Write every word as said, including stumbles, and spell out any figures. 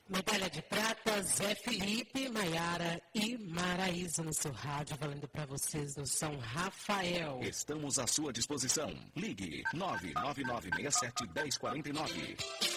Medalha de prata, Zé Felipe, Maiara e Maraísa no seu rádio, valendo para vocês no São Rafael. Estamos à sua disposição. Ligue nove nove nove seis sete um zero quatro nove.